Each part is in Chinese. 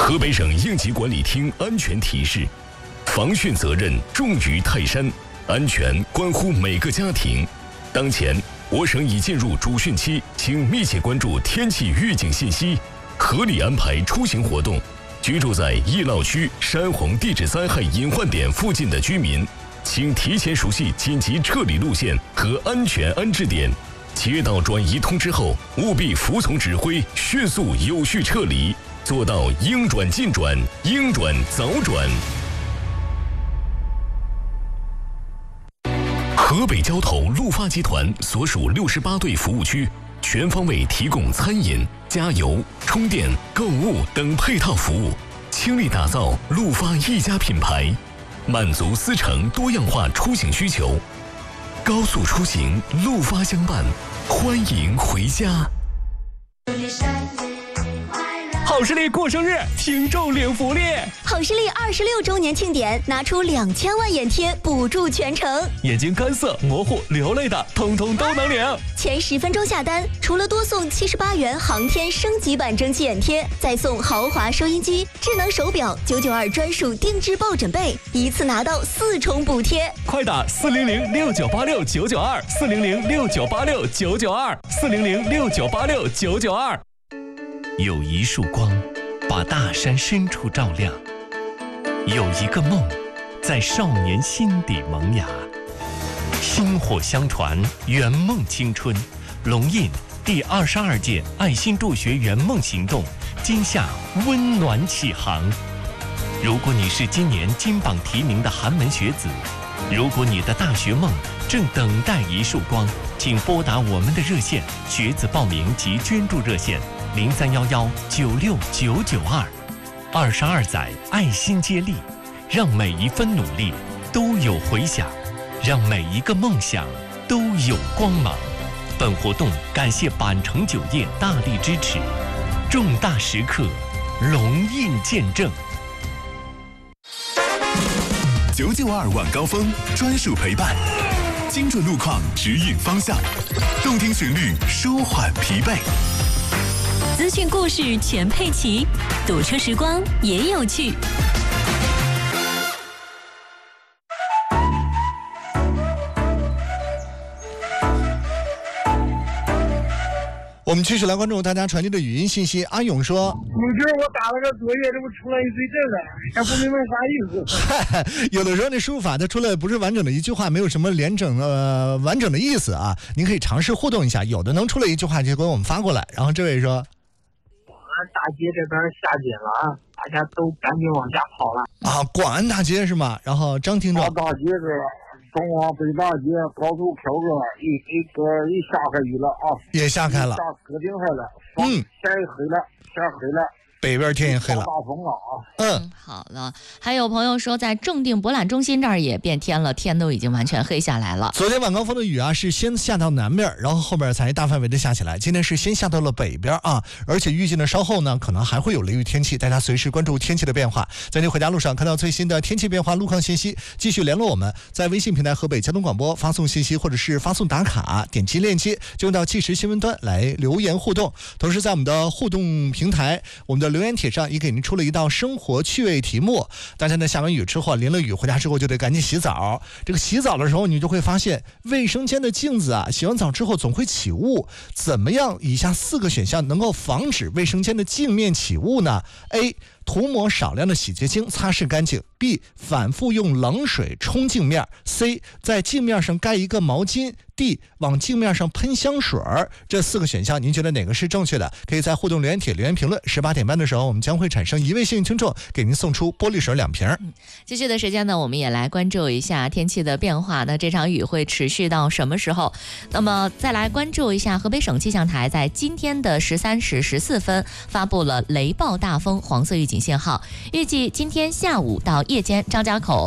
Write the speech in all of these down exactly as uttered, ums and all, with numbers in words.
河北省应急管理厅安全提示：防汛责任重于泰山，安全关乎每个家庭。当前，我省已进入主汛期，请密切关注天气预警信息，合理安排出行活动。居住在易涝区、山洪地质灾害隐患点附近的居民，请提前熟悉紧急撤离路线和安全安置点。接到转移通知后，务必服从指挥，迅速有序撤离，做到应转尽转，应转早转。河北交投陆发集团所属六十八对服务区，全方位提供餐饮、加油、充电、购物等配套服务，倾力打造陆发一家品牌，满足司乘多样化出行需求。高速出行，陆发相伴，欢迎回家。 好视力过生日，听众领福利。 好视力二十六周年庆典，拿出两千万眼贴补助全程。 眼睛干涩、模糊、流泪的，通通都能领。 前十分钟下单，除了多送七十八元航天升级版蒸汽眼贴，再送豪华收音机、智能手表、九九二专属定制抱枕被，一次拿到四重补贴。 快打四零零六九八六九九二，四零零六九八六九九二，四零零六九八六九九二。 有一束光，把大山深处照亮；有一个梦，在少年心底萌芽。薪火相传，圆梦青春。龙印第二十二届爱心助学圆梦行动，今夏温暖启航。如果你是今年金榜题名的寒门学子，如果你的大学梦正等待一束光，请拨打我们的热线学子报名及捐助热线零三幺幺九六九九二。二十二载爱心接力，让每一分努力都有回响，让每一个梦想都有光芒。本活动感谢板城酒业大力支持，重大时刻龙印见证。 九九二晚高峰专属陪伴，精准路况指引方向，动听旋律舒缓疲惫。 资讯故事全配齐，堵车时光也有趣。 我们继续来关注大家传递的语音信息。阿勇说：“ 你这我打了个作业，这不出来一堆字了，还不明白啥意思。” 有的时候那输入法它出来不是完整的一句话，没有什么连整的、呃、完整的意思啊。您可以尝试互动一下，有的能出来一句话就给我们发过来。然后这位说：“ 广安大街这边下街了啊，大家都赶紧往家跑了啊！广安大街是吗？”然后张听众：“ 大街这。”东往北大街高速飘过，一一个一下开雨了啊， 也下开了， 下搁定开了，嗯，天也黑了，天黑了， 北边天也黑了， 大风了啊。 嗯，好了。还有朋友说，在正定博览中心这儿也变天了，天都已经完全黑下来了。 昨天晚高峰的雨啊，是先下到南边，然后后边才大范围的下起来。今天是先下到了北边啊，而且预计呢，稍后呢可能还会有雷雨天气，大家随时关注天气的变化。在您回家路上看到最新的天气变化、路况信息，继续联络我们，在微信平台河北交通广播发送信息或者是发送打卡，点击链接就用到即时新闻端来留言互动。同时在我们的互动平台，我们的留言帖上也给您出了一道生活趣味题目。大家呢下完雨之后，淋了雨回家之后就得赶紧洗澡。这个洗澡的时候，你就会发现卫生间的镜子啊，洗完澡之后总会起雾。怎么样？以下四个选项能够防止卫生间的镜面起雾呢 ？A. 涂抹少量的洗洁精擦拭干净。B. 反复用冷水冲镜面。C. 在镜面上盖一个毛巾。D. 往镜面上喷香水。这四个选项您觉得哪个是正确的？可以在互动留言帖留言评论。十八点半的时候，我们将会产生一位幸运听众，给您送出玻璃水两瓶。 嗯，继续的时间呢，我们也来关注一下天气的变化。那这场雨会持续到什么时候？那么再来关注一下河北省气象台在今天的十三时十四分发布了雷暴大风黄色预警信号，预计今天下午到夜间张家口、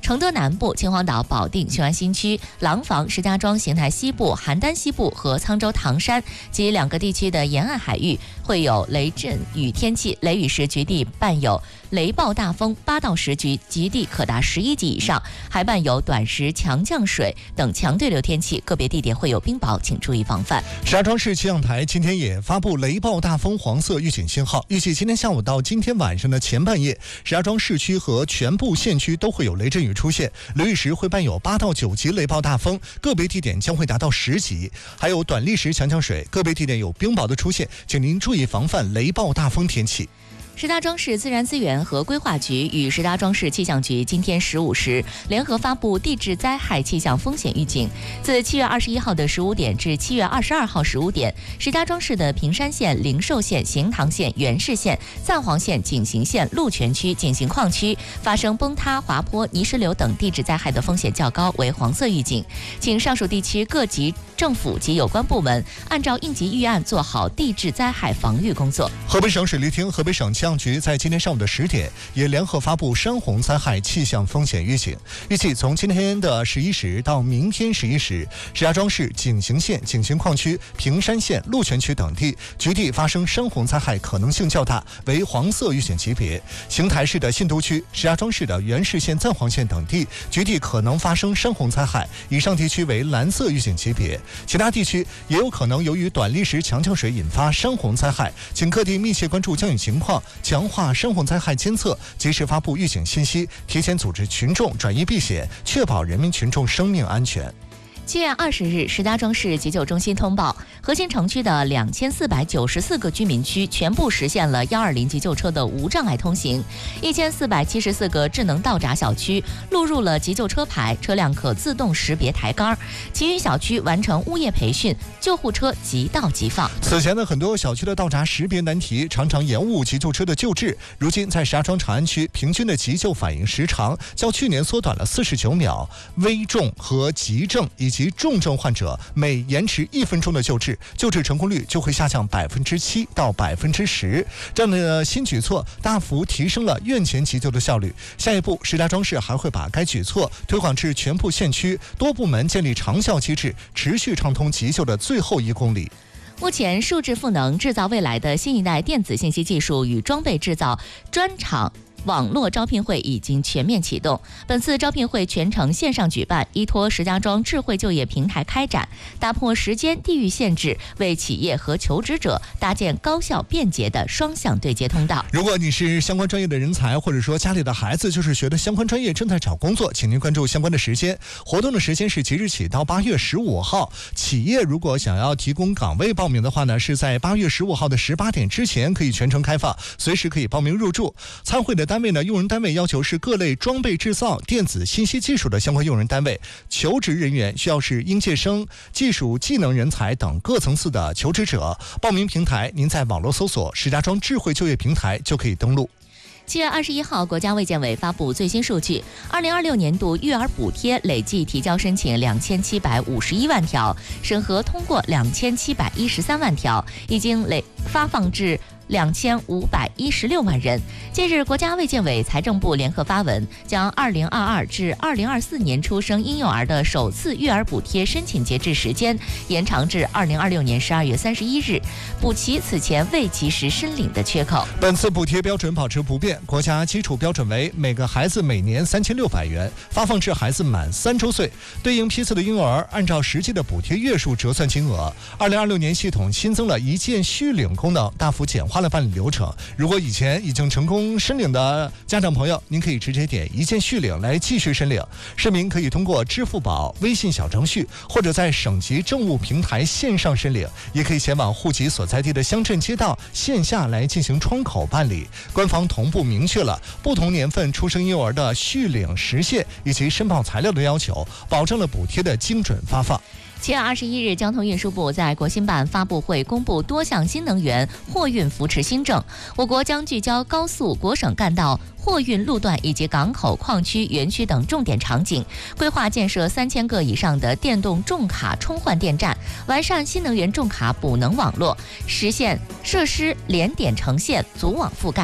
承德南部、秦皇岛、保定、雄安新区、廊坊、石家庄、邢台西部、邯郸西部和沧州唐山及两个地区的沿岸海域会有雷阵雨天气，雷雨时局地伴有雷暴大风八到十级，极地可达十一级以上，还伴有短时强降水等强对流天气，个别地点会有冰雹，请注意防范。 石家庄市气象台今天也发布雷暴大风黄色预警信号，预计今天下午到今天晚上的前半夜，石家庄市区和全部县区都会有雷阵雨出现，雷雨时会伴有八到九级雷暴大风，个别地点将会达到十级，还有短历时强降水，个别地点有冰雹的出现，请您注意防范雷暴大风天气。 石家庄市自然资源和规划局与石家庄市气象局今天十五时联合发布地质灾害气象风险预警。自七月二十一号的十五点至七月二十二号十五点，石家庄市的平山县、灵寿县、行堂县、元氏县、赞皇县、景行县、鹿泉区、景行矿区发生崩塌、滑坡、泥石流等地质灾害的风险较高，为黄色预警。请上述地区各级政府及有关部门按照应急预案做好地质灾害防御工作。 河北省水利厅、河北省气象局在今天上午的十点也联合发布山洪灾害气象风险预警，预计从今天的十一时到明天十一时，石家庄市景行县、景行矿区、平山县、鹿泉区等地局地发生山洪灾害可能性较大，为黄色预警级别。邢台市的信都区、石家庄市的元氏县、赞皇县等地局地可能发生山洪灾害，以上地区为蓝色预警级别。其他地区也有可能由于短历时强降水引发山洪灾害，请各地密切关注降雨情况，强化山洪灾害监测，及时发布预警信息，提前组织群众转移避险，确保人民群众生命安全。 七月二十日，石家庄市急救中心通报，核心城区的两千四百九十四个居民区全部实现了一二零急救车的无障碍通行，一千四百七十四个智能到闸小区录入了急救车牌，车辆可自动识别抬杆，其余小区完成物业培训，救护车即到即放。 此前呢，很多小区的到闸识别难题常常延误急救车的救治，如今在石家庄长安区，平均的急救反应时长较去年缩短了四十九秒，危重和急症以及重症患者每延迟一分钟的救治，救治成功率就会下降百分之七到百分之十。这样的新举措大幅提升了院前急救的效率。下一步，石家庄市还会把该举措推广至全部县区，多部门建立长效机制，持续畅通急救的最后一公里。 目前，数字赋能制造未来的新一代电子信息技术与装备制造专场网络招聘会已经全面启动。本次招聘会全程线上举办，依托石家庄智慧就业平台开展，打破时间地域限制，为企业和求职者搭建高效便捷的双向对接通道。 如果你是相关专业的人才，或者说家里的孩子就是学的相关专业正在找工作，请您关注相关的时间。活动的时间是即日起到八月十五号。企业如果想要提供岗位报名的话呢，是在八月十五号的十八点之前可以全程开放，随时可以报名入驻。参会的单位呢，用人单位要求是各类装备制造、电子信息技术的相关用人单位，求职人员需要是应届生、技术技能人才等各层次的求职者。报名平台您在网络搜索石家庄智慧就业平台就可以登录。 七月二十一号，国家卫健委发布最新数据，二零二六年度育儿补贴累计提交申请两千七百五十一万条，审核通过两千七百一十三万条，已经累发放至两千五百一十六万人。近日，国家卫健委、财政部联合发文，将二零二二至二零二四年出生婴幼儿的首次育儿补贴申请截至时间延长至二零二六年十二月三十一日，补齐此前未及时申领的缺口。 本次补贴标准保持不变，国家基础标准为每个孩子每年三千六百元，发放至孩子满三周岁，对应批次的婴幼儿按照实际的补贴月数折算金额。二零二六年系统新增了一键续领功能，大幅简化了办理流程。如果以前已经成功申领的家长朋友，您可以直接点一键续领来继续申领。市民可以通过支付宝、微信小程序或者在省级政务平台线上申领，也可以前往户籍所在地的乡镇街道线下来进行窗口办理。官方同步明确了不同年份出生婴幼儿的续领时限以及申报材料的要求，保证了补贴的精准发放。 七月二十一日，交通运输部在国新办发布会公布多项新能源货运扶持新政。我国将聚焦高速、国省干道、货运路段以及港口、矿区、园区等重点场景，规划建设三千个以上的电动重卡充换电站，完善新能源重卡补能网络，实现设施连点成线、组网覆盖。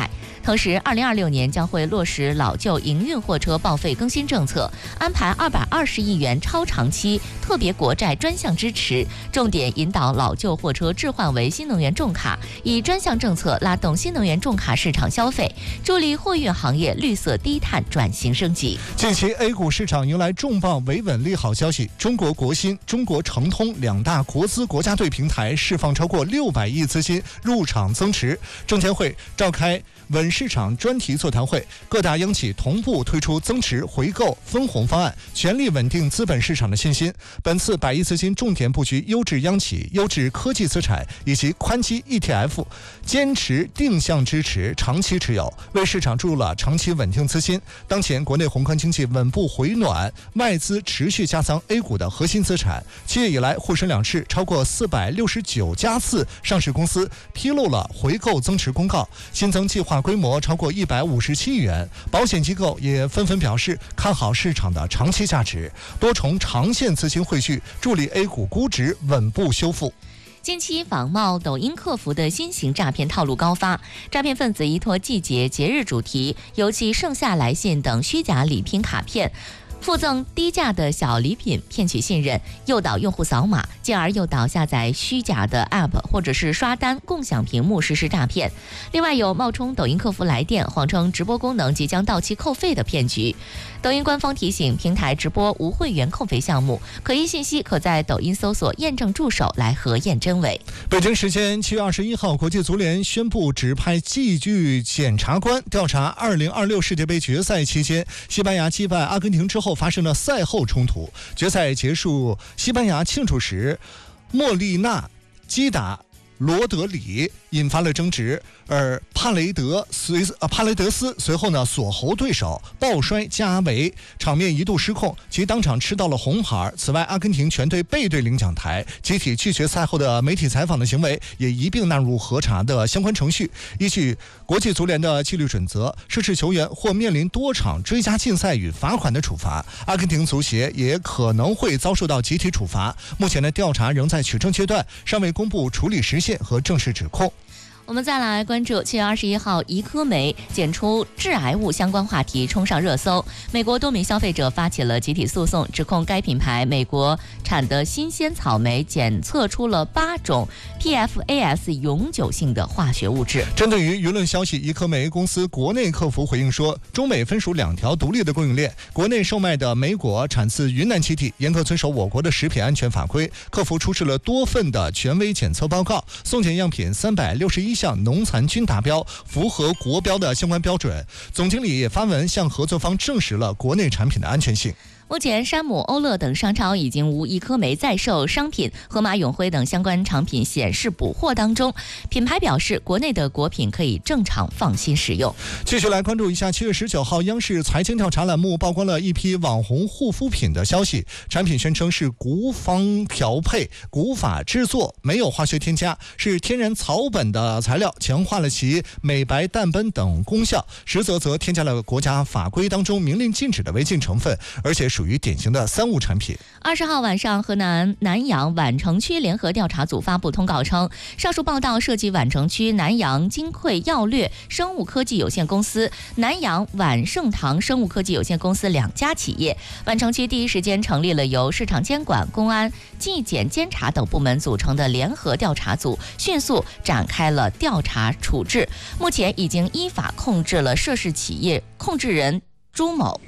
同时，二零二六年将会落实老旧营运货车报废更新政策，安排二百二十亿元超长期特别国债专项支持，重点引导老旧货车置换为新能源重卡，以专项政策拉动新能源重卡市场消费，助力货运行业绿色低碳转型升级。 近期 A 股市场迎来重磅维稳利好消息，中国国新、中国诚通两大国资国家队平台释放超过六百亿资金入场增持。证监会召开稳市场专题座谈会，各大央企同步推出增持、回购、分红方案，全力稳定资本市场的信心。本次百亿资金重点布局优质央企、优质科技资产以及宽基 E T F， 坚持定向支持、长期持有，为市场注入了长期稳定资金。当前国内宏观经济稳步回暖，外资持续加仓 A 股的核心资产。七月以来，沪深两市超过四百六十九家次上市公司披露了回购增持公告，新增计划规模超过一百五十七亿元，保险机构也纷纷表示看好市场的长期价值，多重长线资金汇聚，助力 A 股估值稳步修复。 近期仿冒抖音客服的新型诈骗套路高发，诈骗分子依托季节、节日主题，尤其盛夏来信等虚假礼品卡片，附赠低价的小礼品，骗取信任，诱导用户扫码，进而诱导下载虚假的 App 或者是刷单共享屏幕实施诈骗。另外有冒充抖音客服来电，谎称直播功能即将到期扣费的骗局。抖音官方提醒，平台直播无会员扣费项目，可疑信息可在抖音搜索验证助手来核验真伪。 北京时间七月二十一号，国际足联宣布指派纪律检察官调查二零二六世界杯决赛期间西班牙击败阿根廷之后发生的赛后冲突。决赛结束，西班牙庆祝时，莫利纳击打罗德里，引发了争执，而帕雷德随呃帕雷德斯随后呢锁喉对手，抱摔加围，场面一度失控，其当场吃到了红牌。此外，阿根廷全队背对领奖台，集体拒绝赛后的媒体采访的行为也一并纳入核查的相关程序。依据国际足联的纪律准则，涉事球员或面临多场追加禁赛与罚款的处罚，阿根廷足协也可能会遭受到集体处罚。目前的调查仍在取证阶段，尚未公布处理时限和正式指控。 我们再来关注七月二十一号，怡科美检出致癌物相关话题冲上热搜。美国多名消费者发起了集体诉讼，指控该品牌美国产的新鲜草莓检测出了八种 P F A S 永久性的化学物质。 针对于舆论消息，怡科美公司国内客服回应说，中美分属两条独立的供应链，国内售卖的莓果产自云南基地，严格遵守我国的食品安全法规。客服出示了多份的权威检测报告，送检样品三百六十一项农残均达标，符合国标的相关标准。总经理也发文向合作方证实了国内产品的安全性。 目前，山姆、欧乐等商超已经无怡科美在售商品，盒马永辉等相关产品显示补货当中。品牌表示，国内的果品可以正常放心使用。 继续来关注一下，七月十九号，央视财经调查栏目曝光了一批网红护肤品的消息，产品宣称是古方调配、古法制作，没有化学添加，是天然草本的材料，强化了其美白、淡斑等功效，实则则添加了国家法规当中明令禁止的违禁成分，而且属于典型的三无产品。 二十号晚上，河南南阳宛城区联合调查组发布通告称，上述报道涉及宛城区南阳金匮药略生物科技有限公司、南阳宛盛堂生物科技有限公司两家企业。宛城区第一时间成立了由市场监管、公安、纪检监察等部门组成的联合调查组，迅速展开了调查处置。目前已经依法控制了涉事企业控制人朱某。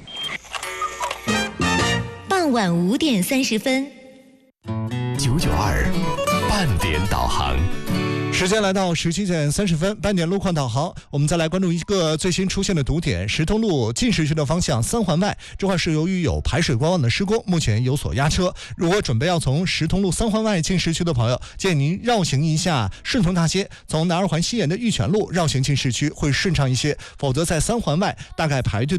傍晚五点三十分， 九九二半点导航。 时间来到十七点三十分，半点路况导航，我们再来关注一个最新出现的堵点：石通路进市区的方向三环外，这块是由于有排水管网的施工，目前有所压车。如果准备要从石通路三环外进市区的朋友，建议您绕行一下顺通大街，从南二环西沿的玉泉路绕行进市区会顺畅一些，否则在三环外大概排队的